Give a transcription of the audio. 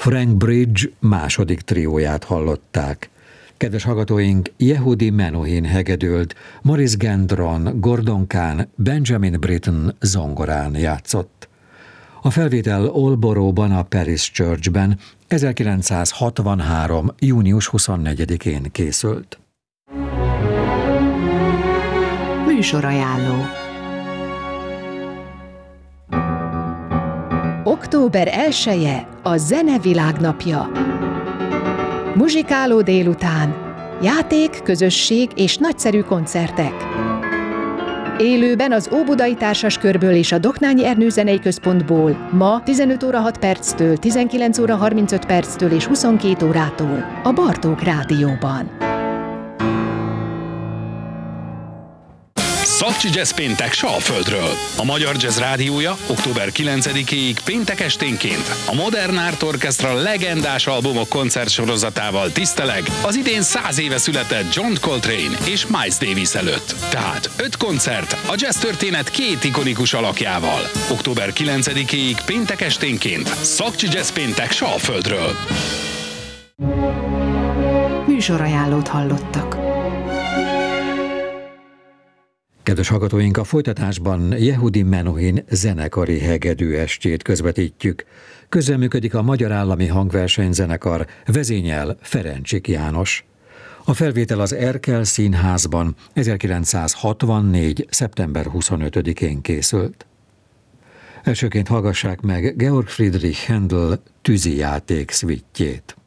Frank Bridge második trióját hallották. Kedves hallgatóink, Yehudi Menuhin hegedült, Maurice Gendron, Gordon Kahn, Benjamin Britten zongorán játszott. A felvétel Aldboroughban, a Parish Churchben 1963. június 24-én készült. Műsorajánló. Október 1-je a Zene Világnapja. Muzsikáló délután, játék, közösség és nagyszerű koncertek. Élőben az Óbudai Társaskörből és a Doknányi Ernő Zenei Központból ma 15 óra 6 perctől, 19 óra 35 perctől és 22 órától a Bartók Rádióban. Szakcsi Jazz péntek Salföldről. A Magyar Jazz Rádiója október 9-ig péntek esténként a Modern Art Orchestra legendás albumok koncertsorozatával tiszteleg az idén 100 éve született John Coltrane és Miles Davis előtt. Tehát 5 koncert a jazz történet 2 ikonikus alakjával. Október 9-ig péntek esténként Szakcsi Jazz péntek Salföldről. Műsorajánlót hallottak. Kedves hallgatóink, a folytatásban Yehudi Menuhin zenekari hegedű estjét közvetítjük. Közreműködik a Magyar Állami Hangversenyzenekar, vezényel Ferencsik János. A felvétel az Erkel Színházban 1964. szeptember 25-én készült. Elsőként hallgassák meg Georg Friedrich Händel tűzijáték szvittjét.